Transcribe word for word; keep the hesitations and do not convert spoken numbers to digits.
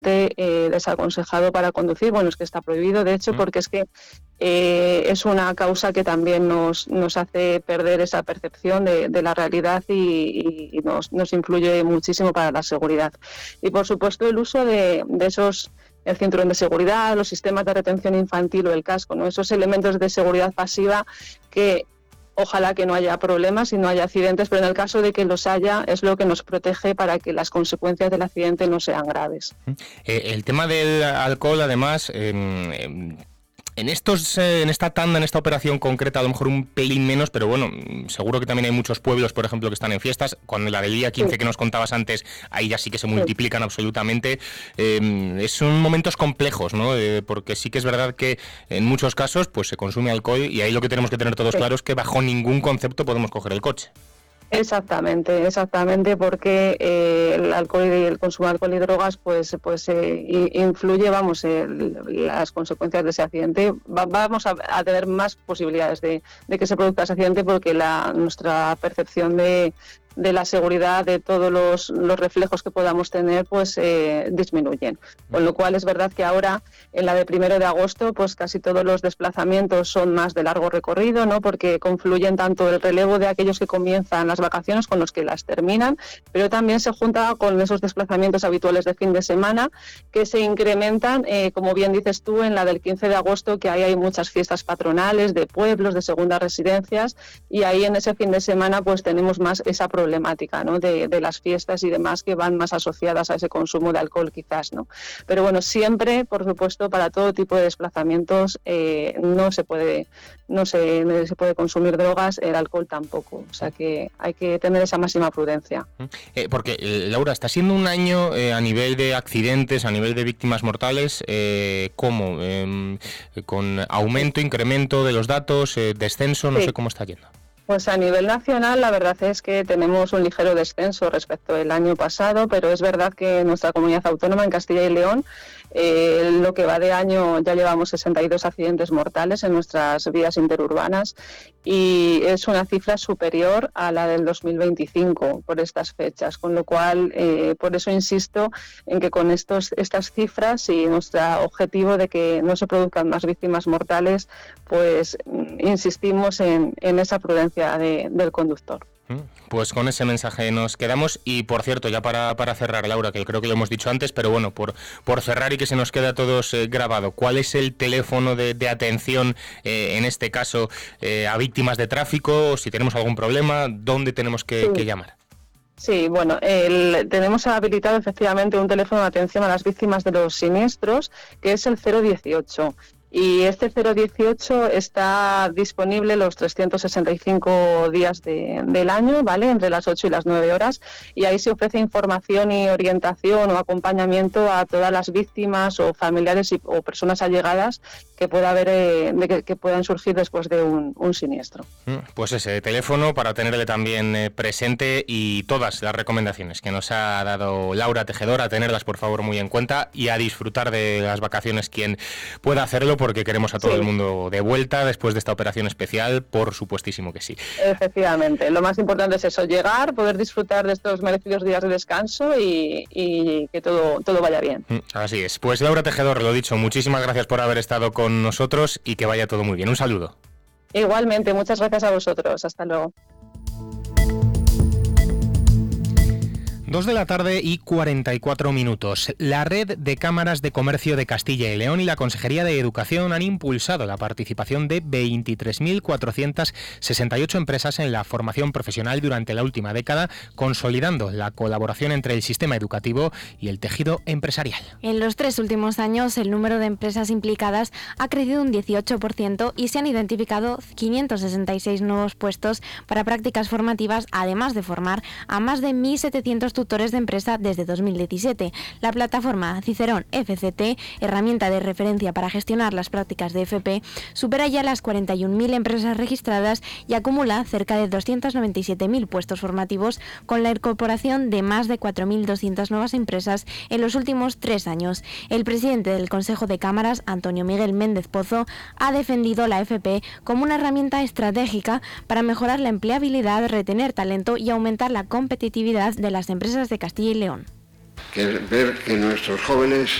eh, desaconsejado para conducir. Bueno, es que está prohibido, de hecho, porque es que eh, es una causa que también nos, nos hace perder esa percepción de, de la realidad y, y nos, nos influye muchísimo para la seguridad. Y, por supuesto, el uso de, de esos, el cinturón de seguridad, los sistemas de retención infantil o el casco, ¿no? Esos elementos de seguridad pasiva que ojalá que no haya problemas y no haya accidentes, pero en el caso de que los haya, es lo que nos protege para que las consecuencias del accidente no sean graves. Eh, el tema del alcohol, además, eh, eh, en estos, eh, en esta tanda, en esta operación concreta, a lo mejor un pelín menos, pero bueno, seguro que también hay muchos pueblos, por ejemplo, que están en fiestas. Con la del día quince sí. que nos contabas antes, ahí ya sí que se multiplican sí. absolutamente. Eh, son momentos complejos, ¿no? Eh, porque sí que es verdad que en muchos casos pues se consume alcohol y ahí lo que tenemos que tener todos sí. claro es que bajo ningún concepto podemos coger el coche. Exactamente, exactamente, porque eh, el alcohol y el consumo de alcohol y drogas pues pues eh, influye, vamos, el, las consecuencias de ese accidente. Va, vamos a, a tener más posibilidades de, de que se produzca ese accidente porque la nuestra percepción de de la seguridad, de todos los, los reflejos que podamos tener, pues eh, disminuyen. Con lo cual es verdad que ahora, en la de primero de agosto, pues casi todos los desplazamientos son más de largo recorrido, ¿no? Porque confluyen tanto el relevo de aquellos que comienzan las vacaciones con los que las terminan, pero también se junta con esos desplazamientos habituales de fin de semana que se incrementan, eh, como bien dices tú, en la del quince de agosto, que ahí hay muchas fiestas patronales de pueblos, de segundas residencias, y ahí en ese fin de semana pues tenemos más esa problemática, ¿no? de, de las fiestas y demás que van más asociadas a ese consumo de alcohol quizás, ¿no? Pero bueno, siempre, por supuesto, para todo tipo de desplazamientos eh, no se puede no se, no se puede consumir drogas, el alcohol tampoco, o sea que hay que tener esa máxima prudencia. Eh, porque, eh, Laura, está siendo un año eh, a nivel de accidentes, a nivel de víctimas mortales, eh, ¿cómo? Eh, ¿Con aumento, incremento de los datos, eh, descenso? No sí. sé cómo está yendo. Pues a nivel nacional la verdad es que tenemos un ligero descenso respecto al año pasado, pero es verdad que en nuestra comunidad autónoma, en Castilla y León, eh, lo que va de año ya llevamos sesenta y dos accidentes mortales en nuestras vías interurbanas y es una cifra superior a la del dos mil veinticinco por estas fechas, con lo cual eh, por eso insisto en que con estos estas cifras y nuestro objetivo de que no se produzcan más víctimas mortales, pues insistimos en, en esa prudencia de, del conductor. Pues con ese mensaje nos quedamos y, por cierto, ya para, para cerrar, Laura, que creo que lo hemos dicho antes, pero bueno, por, por cerrar y que se nos quede a todos eh, grabado, ¿cuál es el teléfono de, de atención, eh, en este caso, eh, a víctimas de tráfico? Si tenemos algún problema, ¿dónde tenemos que, sí. que llamar? Sí, bueno, el, tenemos habilitado efectivamente un teléfono de atención a las víctimas de los siniestros, que es el cero dieciocho. Y este cero dieciocho está disponible los trescientos sesenta y cinco días de, del año, ¿vale? Entre las ocho y las nueve horas. Y ahí se ofrece información y orientación o acompañamiento a todas las víctimas o familiares y, o personas allegadas que pueda haber, eh, de que, que puedan surgir después de un, un siniestro. Pues ese teléfono para tenerle también eh, presente y todas las recomendaciones que nos ha dado Laura Tejedor, a tenerlas por favor muy en cuenta y a disfrutar de las vacaciones quien pueda hacerlo, porque queremos a todo sí. el mundo de vuelta después de esta operación especial, por supuestísimo que sí. Efectivamente, lo más importante es eso, llegar, poder disfrutar de estos merecidos días de descanso y, y que todo, todo vaya bien. Así es. Pues Laura Tejedor, lo dicho, muchísimas gracias por haber estado con nosotros y que vaya todo muy bien. Un saludo. Igualmente, muchas gracias a vosotros. Hasta luego. Dos de la tarde y cuarenta y cuatro minutos. La Red de Cámaras de Comercio de Castilla y León y la Consejería de Educación han impulsado la participación de veintitrés mil cuatrocientas sesenta y ocho empresas en la formación profesional durante la última década, consolidando la colaboración entre el sistema educativo y el tejido empresarial. En los tres últimos años, el número de empresas implicadas ha crecido un dieciocho por ciento y se han identificado quinientos sesenta y seis nuevos puestos para prácticas formativas, además de formar a más de mil setecientos tutores de empresa desde dos mil diecisiete. La plataforma Cicerón F C T, herramienta de referencia para gestionar las prácticas de F P, supera ya las cuarenta y un mil empresas registradas y acumula cerca de doscientos noventa y siete mil puestos formativos, con la incorporación de más de cuatro mil doscientas nuevas empresas en los últimos tres años. El presidente del Consejo de Cámaras, Antonio Miguel Méndez Pozo, ha defendido la F P como una herramienta estratégica para mejorar la empleabilidad, retener talento y aumentar la competitividad de las empresas de Castilla y León. que es ver que nuestros jóvenes